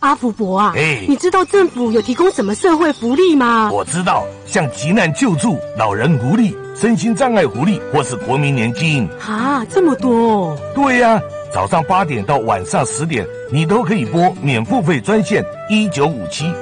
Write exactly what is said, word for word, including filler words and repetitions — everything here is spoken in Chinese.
阿福伯啊， 哎， 你知道政府有提供什么社会福利吗？ 我知道，像急难救助、老人福利、身心障碍福利，或是国民年金。 啊，这么多哦。 对呀、啊，早上八点到晚上十点，你都可以拨免付费专线一九五七。